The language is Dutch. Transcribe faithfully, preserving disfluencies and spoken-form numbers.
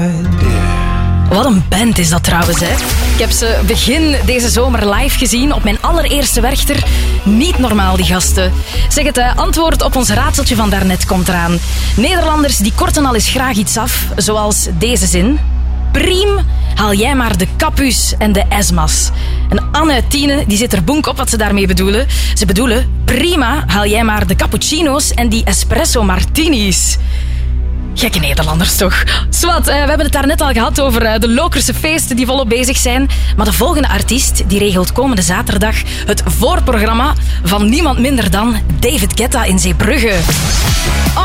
Wat een band is dat trouwens, hè? Ik heb ze begin deze zomer live gezien op mijn allereerste Werchter. Niet normaal, die gasten. Zeg, het uh, antwoord op ons raadseltje van daarnet komt eraan. Nederlanders die korten al eens graag iets af, zoals deze zin. Priem, haal jij maar de Capus en de Esma's. En Anne uit Tiene die zit er bonk op wat ze daarmee bedoelen. Ze bedoelen, prima, haal jij maar de cappuccino's en die espresso martinis. Gekke Nederlanders toch. Zwat, we hebben het daar net al gehad over de Lokerse feesten die volop bezig zijn. Maar de volgende artiest die regelt komende zaterdag het voorprogramma van niemand minder dan David Guetta in Zeebrugge.